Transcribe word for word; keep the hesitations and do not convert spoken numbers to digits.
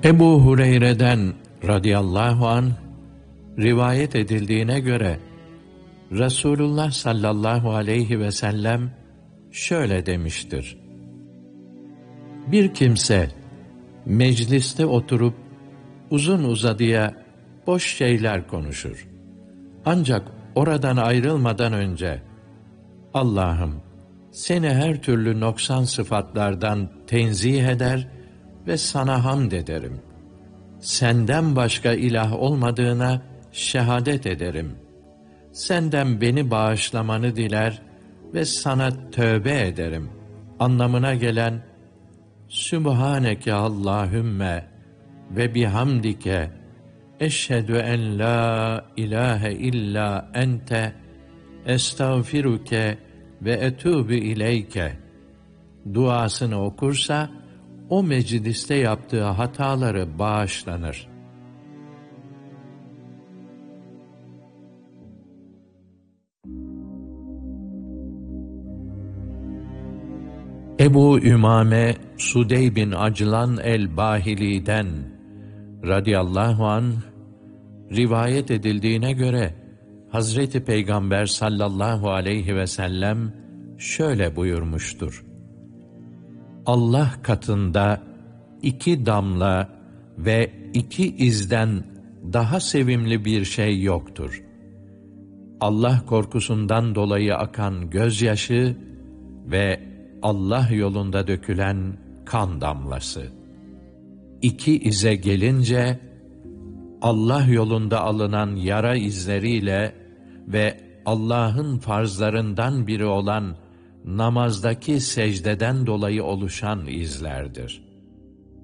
Ebu Hureyre'den radıyallahu anh rivayet edildiğine göre Resulullah sallallahu aleyhi ve sellem şöyle demiştir: Bir kimse mecliste oturup uzun uzadıya boş şeyler konuşur. Ancak oradan ayrılmadan önce Allah'ım seni her türlü noksan sıfatlardan tenzih eder ve sana hamd ederim. Senden başka ilah olmadığına şehadet ederim. Senden beni bağışlamanı diler ve sana tövbe ederim anlamına gelen Sübhaneke Allahümme ve bihamdike eşhedü en la ilahe illa ente estağfiruke ve etûbü ileyke duasını okursa o mecliste yaptığı hataları bağışlanır. Ebu Ümame Sudey bin Aclan el-Bahili'den radıyallahu anh rivayet edildiğine göre Hazreti Peygamber sallallahu aleyhi ve sellem şöyle buyurmuştur: Allah katında iki damla ve iki izden daha sevimli bir şey yoktur. Allah korkusundan dolayı akan gözyaşı ve Allah yolunda dökülen kan damlası. İki ize gelince, Allah yolunda alınan yara izleriyle ve Allah'ın farzlarından biri olan namazdaki secdeden dolayı oluşan izlerdir.